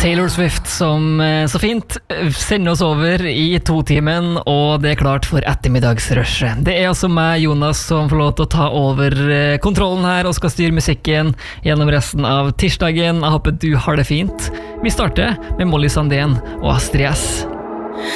Taylor Swift som så fint sender oss over i 2-timen, og det klart for ettermiddagsrushet. Det altså meg, Jonas, som får lov til å ta over kontrollen her og skal styre musikken gjennom resten av tirsdagen. Jeg håper du har det fint. Vi starter med Molly Sandén og Astrid S.